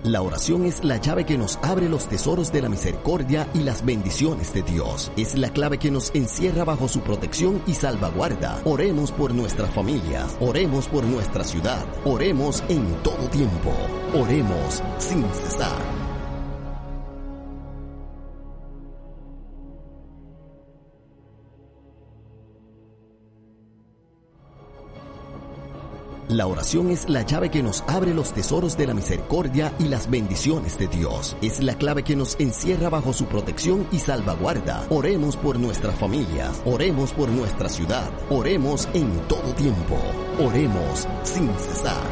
La oración es la llave que nos abre los tesoros de la misericordia y las bendiciones de Dios. Es la clave que nos encierra bajo su protección y salvaguarda. Oremos por nuestras familias. Oremos por nuestra ciudad. Oremos en todo tiempo. Oremos sin cesar. La oración es la llave que nos abre los tesoros de la misericordia y las bendiciones de Dios. Es la clave que nos encierra bajo su protección y salvaguarda. Oremos por nuestras familias. Oremos por nuestra ciudad. Oremos en todo tiempo. Oremos sin cesar.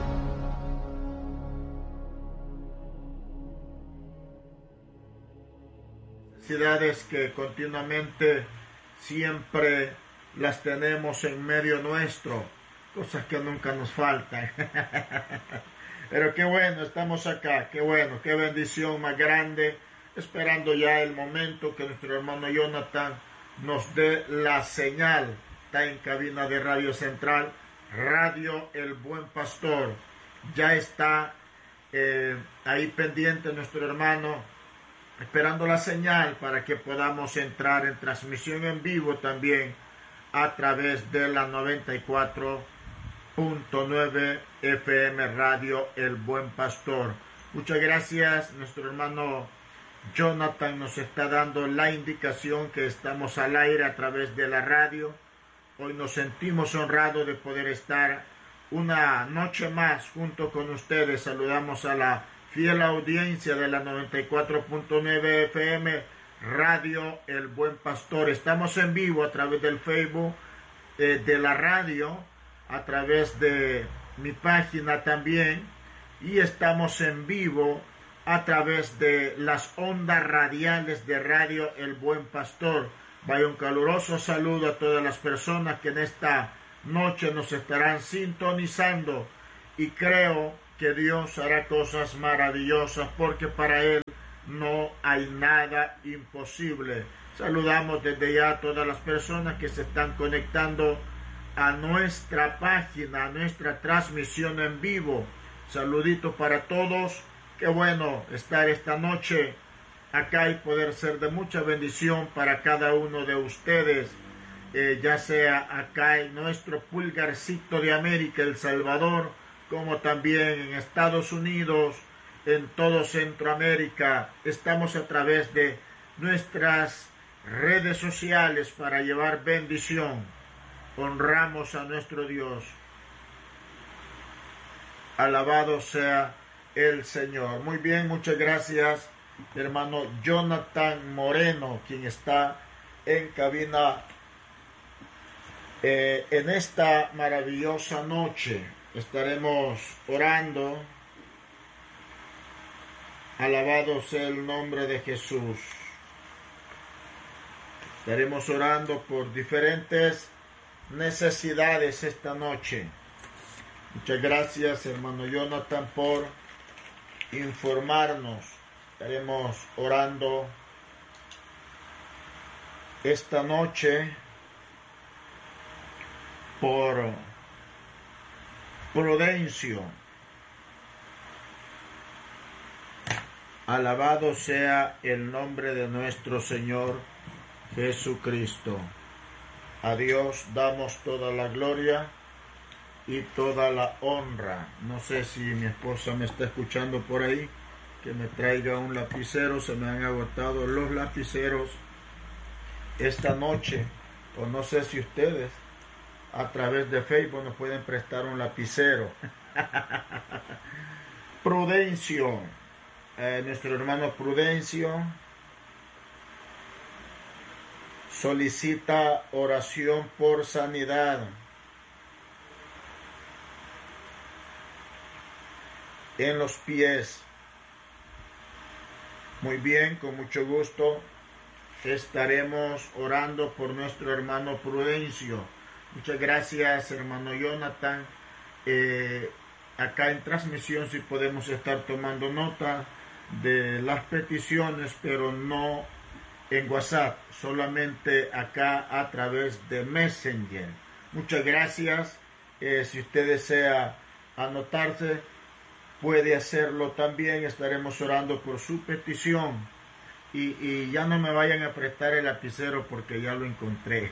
Necesidades que continuamente siempre las tenemos en medio nuestro. Cosas que nunca nos faltan. Pero qué bueno, estamos acá, qué bueno, qué bendición más grande, esperando ya el momento que nuestro hermano Jonathan nos dé la señal. Está en cabina de Radio Central, Radio El Buen Pastor. Ya está ahí pendiente nuestro hermano, esperando la señal para que podamos entrar en transmisión en vivo también a través de la 94.9 FM Radio El Buen Pastor. Muchas gracias. Nuestro hermano Jonathan nos está dando la indicación que estamos al aire a través de la radio. Hoy nos sentimos honrados de poder estar una noche más junto con ustedes. Saludamos a la fiel audiencia de la 94.9 FM Radio El Buen Pastor. Estamos en vivo a través del Facebook de la radio, a través de mi página también, y estamos en vivo a través de las ondas radiales de Radio El Buen Pastor. Vaya un caluroso saludo a todas las personas que en esta noche nos estarán sintonizando, y creo que Dios hará cosas maravillosas porque para Él no hay nada imposible. Saludamos desde ya a todas las personas que se están conectando a nuestra página, a nuestra transmisión en vivo. Saludito para todos. Qué bueno estar esta noche acá y poder ser de mucha bendición para cada uno de ustedes, ya sea acá en nuestro pulgarcito de América, El Salvador, como también en Estados Unidos, en todo Centroamérica. Estamos a través de nuestras redes sociales para llevar bendición. Honramos a nuestro Dios. Alabado sea el Señor. Muy bien, muchas gracias, hermano Jonathan Moreno, quien está en cabina en esta maravillosa noche. Estaremos orando. Alabado sea el nombre de Jesús. Estaremos orando por diferentes necesidades esta noche. Muchas gracias, hermano Jonathan, por informarnos. Estaremos orando esta noche por Prudencio. Alabado sea el nombre de nuestro Señor Jesucristo. A Dios damos toda la gloria y toda la honra. No sé si mi esposa me está escuchando por ahí, que me traiga un lapicero. Se me han agotado los lapiceros esta noche, o no sé si ustedes a través de Facebook nos pueden prestar un lapicero. Prudencio, nuestro hermano Prudencio solicita oración por sanidad en los pies. Muy bien, con mucho gusto estaremos orando por nuestro hermano Prudencio. Muchas gracias, hermano Jonathan. Acá en transmisión sí podemos estar tomando nota de las peticiones, pero no en WhatsApp, solamente acá a través de puede hacerlo también. Estaremos orando por su petición. Y ya no me vayan a prestar el lapicero porque ya lo encontré.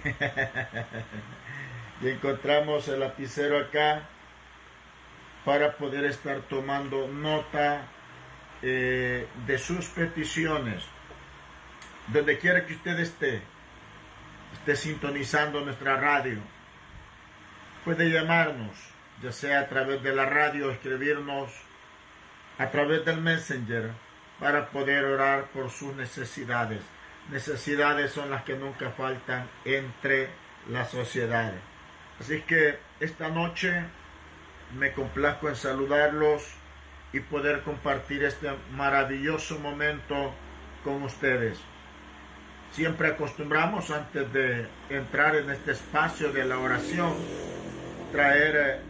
Y encontramos el lapicero acá para poder estar tomando nota de sus peticiones. Donde quiera que usted esté sintonizando nuestra radio, puede llamarnos, ya sea a través de la radio, escribirnos a través del Messenger, para poder orar por sus necesidades. Necesidades son las que nunca faltan entre las sociedades. Así que esta noche me complazco en saludarlos y poder compartir este maravilloso momento con ustedes. Siempre acostumbramos, antes de entrar en este espacio de la oración, traer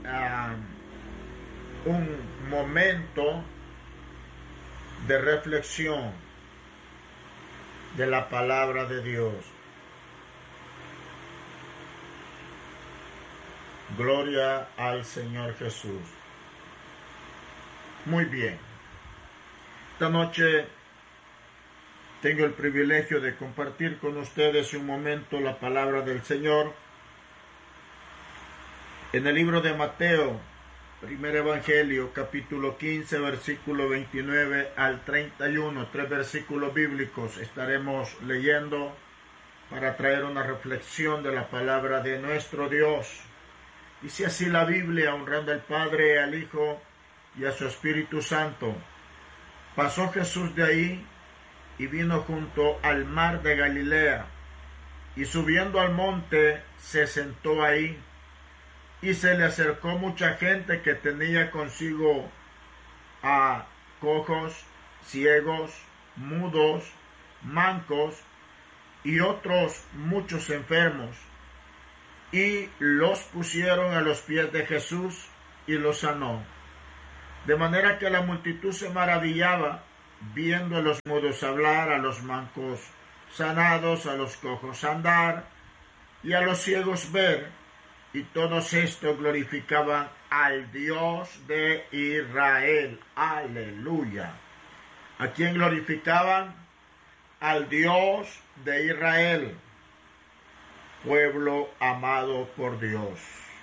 un momento de reflexión de la palabra de Dios. Gloria al Señor Jesús. Muy bien. Esta noche tengo el privilegio de compartir con ustedes un momento la palabra del Señor en el libro de Mateo, primer Evangelio, capítulo 15, versículo 29 al 31. 3 versículos bíblicos estaremos leyendo para traer una reflexión de la palabra de nuestro Dios. Dice así la Biblia, honrando al Padre, al Hijo y a su Espíritu Santo. Pasó Jesús de ahí y vino junto al mar de Galilea, y subiendo al monte se sentó ahí. Y se le acercó mucha gente que tenía consigo a cojos, ciegos, mudos, mancos y otros muchos enfermos. Y los pusieron a los pies de Jesús y los sanó. De manera que la multitud se maravillaba viendo a los mudos hablar, a los mancos sanados, a los cojos andar y a los ciegos ver. Y todos estos glorificaban al Dios de Israel. Aleluya. ¿A quién glorificaban? Al Dios de Israel, pueblo amado por Dios.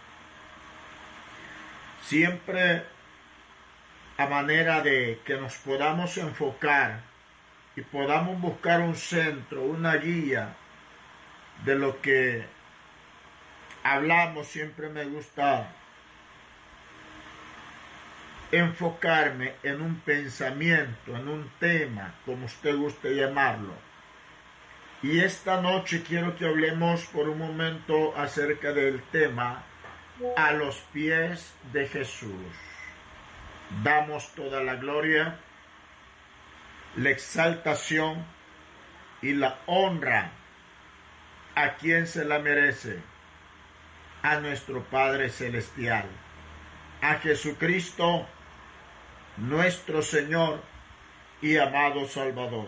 Siempre a manera de que nos podamos enfocar y podamos buscar un centro, una guía de lo que hablamos, siempre me gusta enfocarme en un pensamiento, en un tema, como usted guste llamarlo. Y esta noche quiero que hablemos por un momento acerca del tema a los pies de Jesús. Damos toda la gloria, la exaltación y la honra a quien se la merece, a nuestro Padre Celestial, a Jesucristo, nuestro Señor y amado Salvador.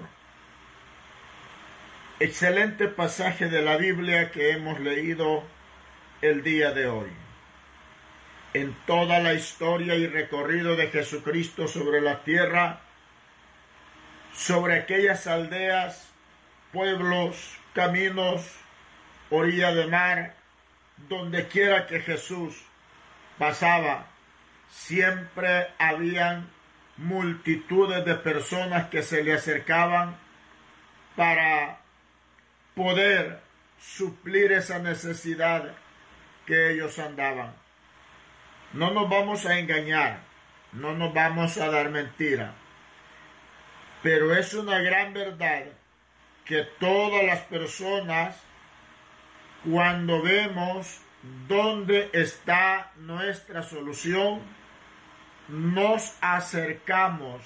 Excelente pasaje de la Biblia que hemos leído el día de hoy. En toda la historia y recorrido de Jesucristo sobre la tierra, sobre aquellas aldeas, pueblos, caminos, orilla de mar, donde quiera que Jesús pasaba, siempre habían multitudes de personas que se le acercaban para poder suplir esa necesidad que ellos andaban. No nos vamos a engañar, no nos vamos a dar mentira, pero es una gran verdad que todas las personas, cuando vemos dónde está nuestra solución, nos acercamos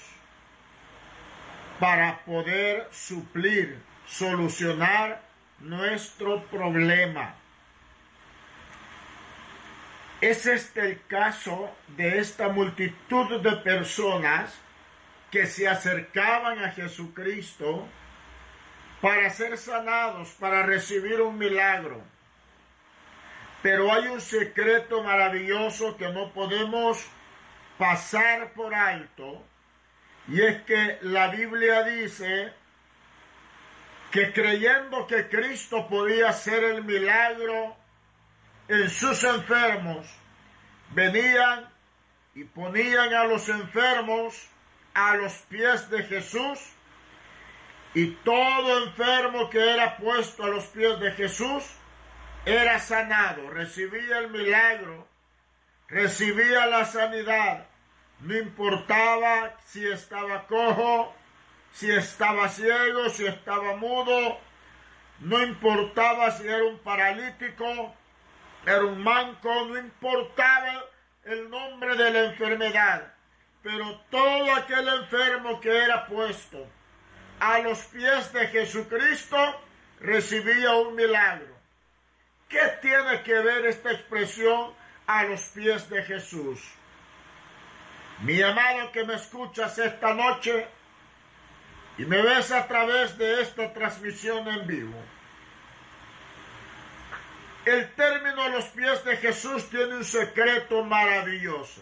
para poder suplir, solucionar nuestro problema. Es este el caso de esta multitud de personas que se acercaban a Jesucristo para ser sanados, para recibir un milagro. Pero hay un secreto maravilloso que no podemos pasar por alto, y es que la Biblia dice que creyendo que Cristo podía hacer el milagro en sus enfermos, venían y ponían a los enfermos a los pies de Jesús, y todo enfermo que era puesto a los pies de Jesús era sanado, recibía el milagro, recibía la sanidad. No importaba si estaba cojo, si estaba ciego, si estaba mudo, no importaba si era un paralítico, era un manco, no importaba el nombre de la enfermedad, pero todo aquel enfermo que era puesto a los pies de Jesucristo recibía un milagro. ¿Qué tiene que ver esta expresión a los pies de Jesús? Mi amado que me escuchas esta noche y me ves a través de esta transmisión en vivo, el término a los pies de Jesús tiene un secreto maravilloso.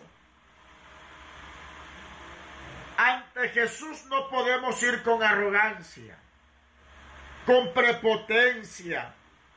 Ante Jesús no podemos ir con arrogancia, con prepotencia.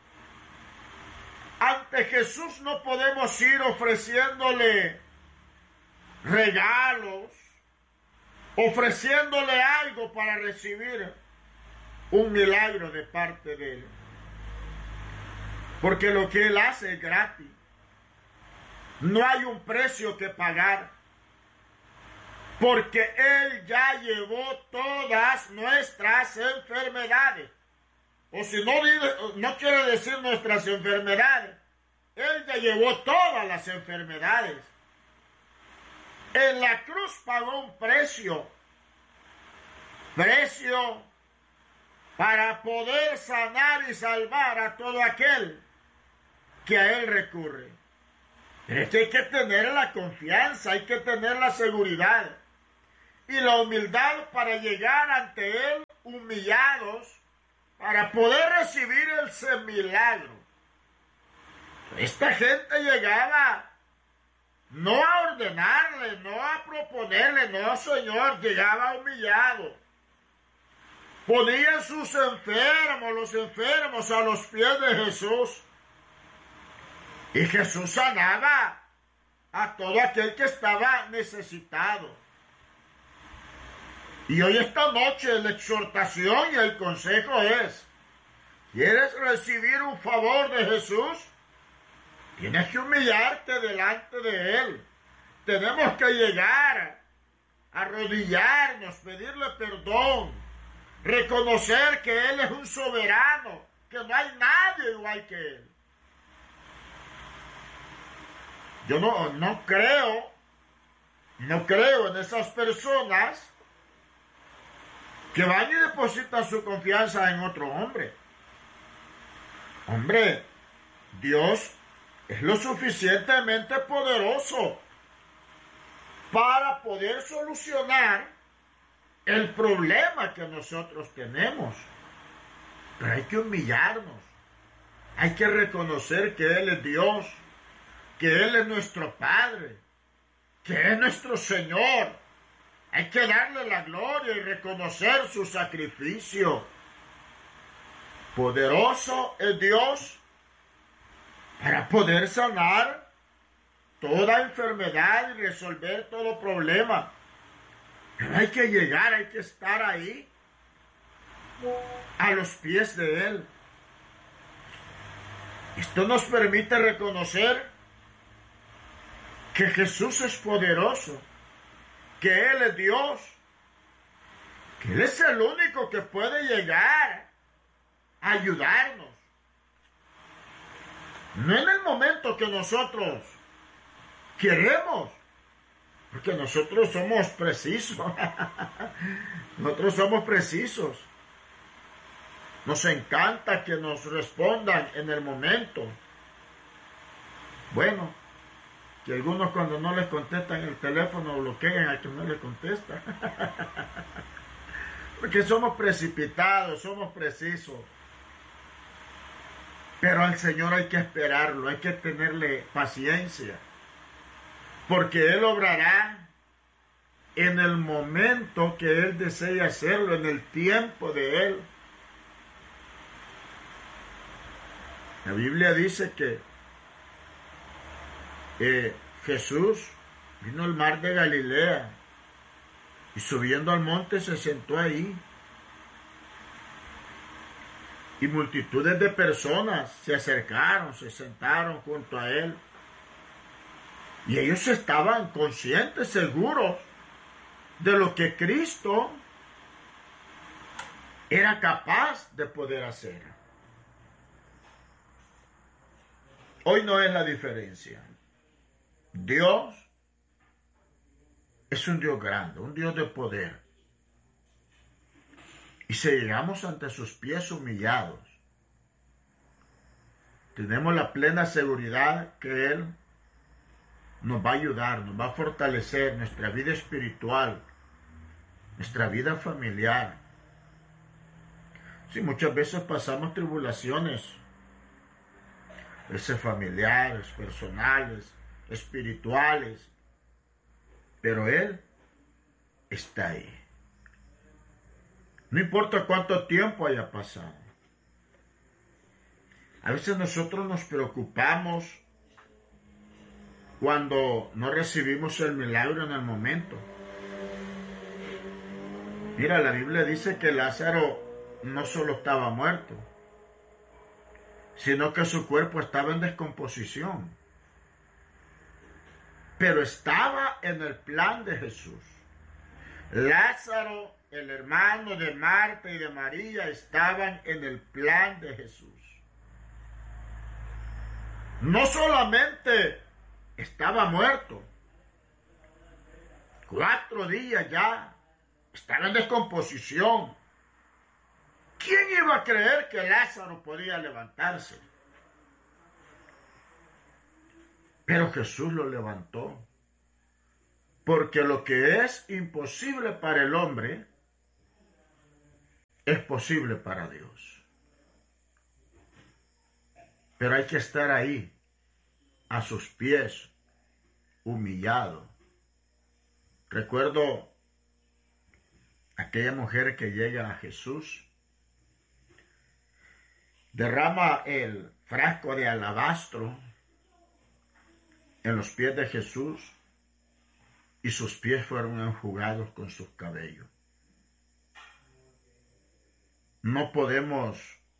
Ante Jesús no podemos ir ofreciéndole regalos, ofreciéndole algo para recibir un milagro de parte de Él. Porque lo que Él hace es gratis. No hay un precio que pagar. Porque Él ya llevó todas nuestras enfermedades. O si no quiere decir nuestras enfermedades, Él ya llevó todas las enfermedades. En la cruz pagó un precio para poder sanar y salvar a todo aquel que a Él recurre. Pero es que hay que tener la confianza, hay que tener la seguridad y la humildad para llegar ante Él humillados, para poder recibir ese milagro. Esta gente llegaba no a ordenarle, no a proponerle, no, Señor, llegaba humillado. Ponían los enfermos a los pies de Jesús. Y Jesús sanaba a todo aquel que estaba necesitado. Y hoy esta noche la exhortación y el consejo es, ¿quieres recibir un favor de Jesús? Tienes que humillarte delante de Él. Tenemos que llegar, arrodillarnos, pedirle perdón, reconocer que Él es un soberano, que no hay nadie igual que Él. Yo no creo en esas personas que van y depositan su confianza en otro hombre. Hombre, Dios es lo suficientemente poderoso para poder solucionar el problema que nosotros tenemos. Pero hay que humillarnos, hay que reconocer que Él es Dios, que Él es nuestro Padre, que es nuestro Señor. Hay que darle la gloria y reconocer su sacrificio. Poderoso es Dios para poder sanar toda enfermedad y resolver todo problema. Pero hay que llegar, hay que estar ahí, a los pies de Él. Esto nos permite reconocer que Jesús es poderoso, que Él es Dios, que Él es el único que puede llegar a ayudarnos. No en el momento que nosotros queremos, porque nosotros somos precisos. Nosotros somos precisos. Nos encanta que nos respondan en el momento. Bueno, que algunos cuando no les contestan el teléfono bloquean a quien no les contesta. Porque somos precipitados, somos precisos. Pero al Señor hay que esperarlo, hay que tenerle paciencia. Porque Él obrará en el momento que Él desea hacerlo, en el tiempo de Él. La Biblia dice que Jesús vino al mar de Galilea y subiendo al monte se sentó ahí. Y multitudes de personas se acercaron, se sentaron junto a Él. Y ellos estaban conscientes, seguros de lo que Cristo era capaz de poder hacer. Hoy no es la diferencia. Dios es un Dios grande, un Dios de poder. Y si llegamos ante sus pies humillados, tenemos la plena seguridad que Él nos va a ayudar, nos va a fortalecer nuestra vida espiritual, nuestra vida familiar. Sí, muchas veces pasamos tribulaciones, a veces familiares, personales, espirituales, pero Él está ahí. No importa cuánto tiempo haya pasado. A veces nosotros nos preocupamos cuando no recibimos el milagro en el momento. Mira, la Biblia dice que Lázaro no solo estaba muerto, sino que su cuerpo estaba en descomposición. Pero estaba en el plan de Jesús. Lázaro, el hermano de Marta y de María, estaban en el plan de Jesús. No solamente estaba muerto, 4 días ya, estaba en descomposición. ¿Quién iba a creer que Lázaro podía levantarse? Pero Jesús lo levantó. Porque lo que es imposible para el hombre es posible para Dios. Pero hay que estar ahí, a sus pies, humillado. Recuerdo aquella mujer que llega a Jesús, derrama el frasco de alabastro en los pies de Jesús y sus pies fueron enjugados con sus cabellos. No podemos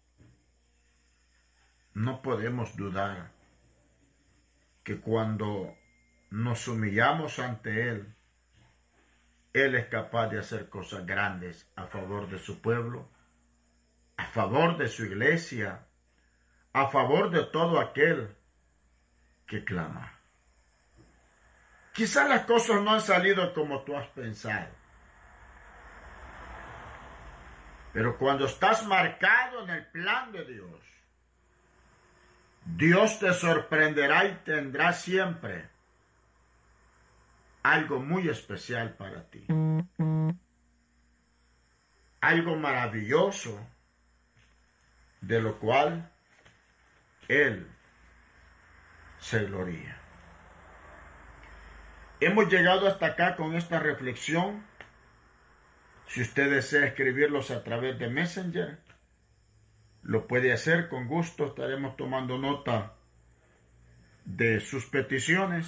dudar que cuando nos humillamos ante Él, Él es capaz de hacer cosas grandes a favor de su pueblo, a favor de su iglesia, a favor de todo aquel que clama. Quizás las cosas no han salido como tú has pensado, pero cuando estás marcado en el plan de Dios, Dios te sorprenderá y tendrá siempre algo muy especial para ti. Algo maravilloso de lo cual Él se gloria. Hemos llegado hasta acá con esta reflexión. Si usted desea escribirlos a través de Messenger, lo puede hacer con gusto. Estaremos tomando nota de sus peticiones.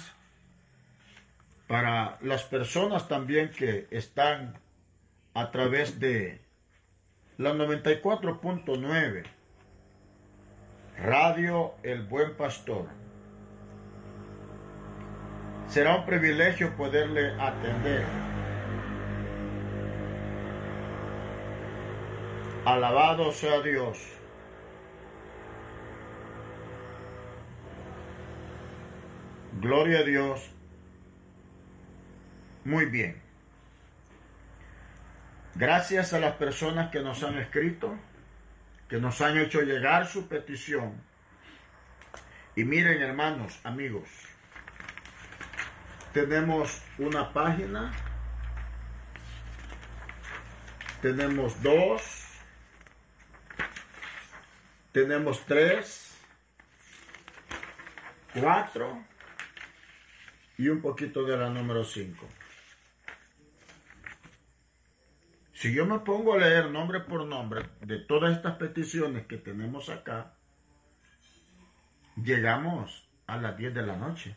Para las personas también que están a través de la 94.9 Radio El Buen Pastor, será un privilegio poderle atender. Alabado sea Dios. Gloria a Dios. Muy bien. Gracias a las personas que nos han escrito, que nos han hecho llegar su petición. Y miren, hermanos, amigos, tenemos una página, tenemos 2, tenemos 3, 4 y un poquito de la número 5. Si yo me pongo a leer nombre por nombre de todas estas peticiones que tenemos acá, llegamos a las 10 de la noche.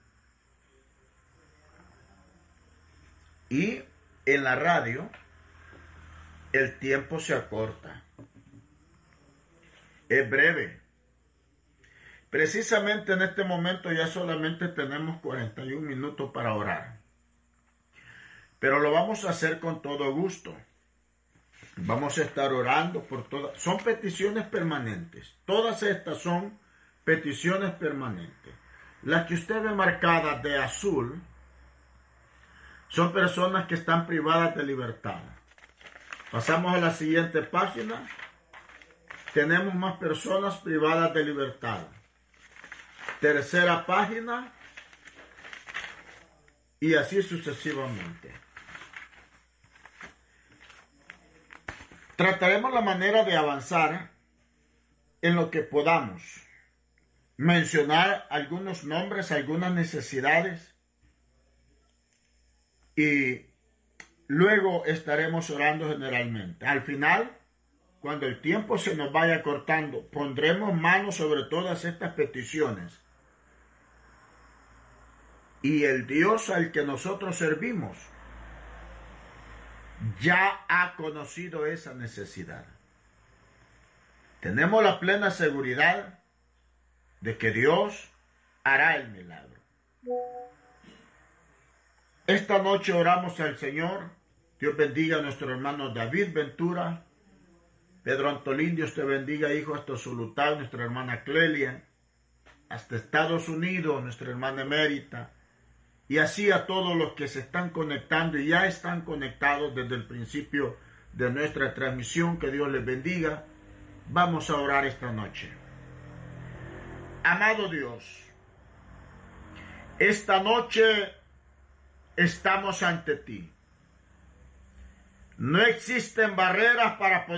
Y en la radio el tiempo se acorta. Es breve. Precisamente en este momento ya solamente tenemos 41 minutos para orar. Pero lo vamos a hacer con todo gusto. Vamos a estar orando por todas. Son peticiones permanentes. Todas estas son peticiones permanentes. Las que usted ve marcadas de azul son personas que están privadas de libertad. Pasamos a la siguiente página. Tenemos más personas privadas de libertad. Tercera página. Y así sucesivamente. Trataremos la manera de avanzar en lo que podamos. Mencionar algunos nombres, algunas necesidades. Y luego estaremos orando generalmente. Al final, cuando el tiempo se nos vaya cortando, pondremos manos sobre todas estas peticiones. Y el Dios al que nosotros servimos ya ha conocido esa necesidad. Tenemos la plena seguridad de que Dios hará el milagro. Esta noche oramos al Señor. Dios bendiga a nuestro hermano David Ventura. Pedro Antolín, Dios te bendiga, hijo, hasta Zulután, nuestra hermana Clelia, hasta Estados Unidos, nuestra hermana Emérita, y así a todos los que se están conectando y ya están conectados desde el principio de nuestra transmisión. Que Dios les bendiga. Vamos a orar esta noche. Amado Dios, esta noche estamos ante ti. No existen barreras para poder